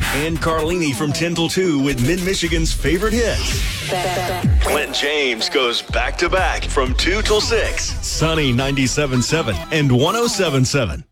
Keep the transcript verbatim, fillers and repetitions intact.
And Carlini from ten till two with Mid-Michigan's favorite hits. Clint James goes back-to-back from two till six. Sunny ninety-seven point seven and one oh seven point seven.